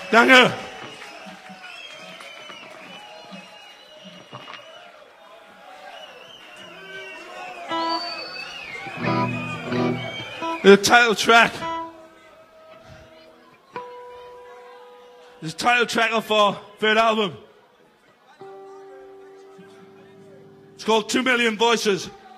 Danke. The title track. This title track of our third album. It's called 2 Million Voices.